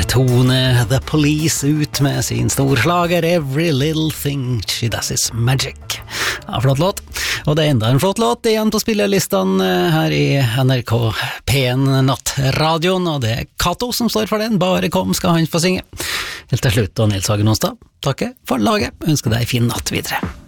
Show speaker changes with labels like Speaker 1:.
Speaker 1: Tone The Police ut med sin storslager Every Little Thing She Does Is Magic. Ja, flott låt. Og det er enda en flott låt igjen på spillelistene her i NRK P1 Nattradioen, og det er Kato som står for den. Bare kom skal han få synge. Helt til slutt, og Nils Hagen Onsdag, takker for laget. Ønsker deg en fin natt videre.